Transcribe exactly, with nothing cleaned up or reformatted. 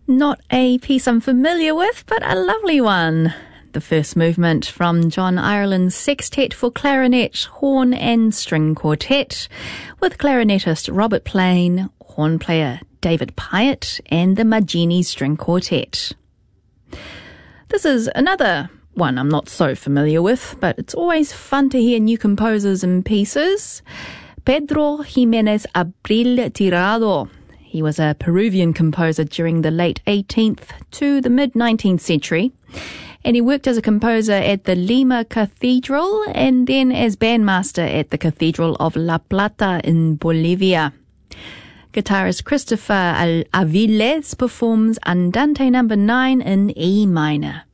Not a piece I'm familiar with, but a lovely one. The first movement from John Ireland's Sextet for Clarinet, Horn and String Quartet, with clarinetist Robert Plain, horn player David Pyatt, and the Margini String Quartet. This is another one I'm not so familiar with, but it's always fun to hear new composers and pieces. Pedro Jimenez Abril Tirado. He was a Peruvian composer during the late eighteenth to the mid-nineteenth century, and he worked as a composer at the Lima Cathedral and then as bandmaster at the Cathedral of La Plata in Bolivia. Guitarist Christopher Aviles performs Andante number nine in E minor.